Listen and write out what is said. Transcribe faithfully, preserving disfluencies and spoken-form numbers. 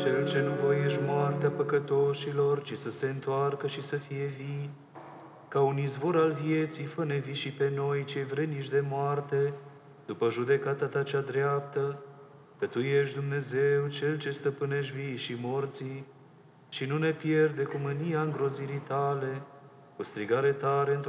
Cel ce nu voiești moartea păcătoșilor, ci să se întoarcă și să fie vii, ca un izvor al vieții, fă-ne vii și pe noi, cei vreniși de moarte, după judecata ta cea dreaptă, că Tu ești Dumnezeu, Cel ce stăpânești vii și morții, și nu ne pierde cu mânia îngrozirii Tale, cu strigare tare într-o